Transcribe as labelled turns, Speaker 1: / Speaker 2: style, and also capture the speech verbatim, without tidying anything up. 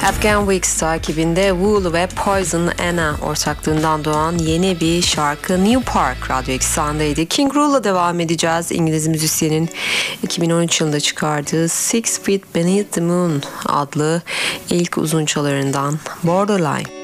Speaker 1: Afghan Wigs takibinde Wool ve Poison Anna ortaklığından doğan yeni bir şarkı New Park Radyo Eksen'deydi. King Rule'la devam edeceğiz. İngiliz müzisyenin iki bin on üç yılında çıkardığı Six Feet Beneath the Moon adlı ilk uzunçalarından Borderline.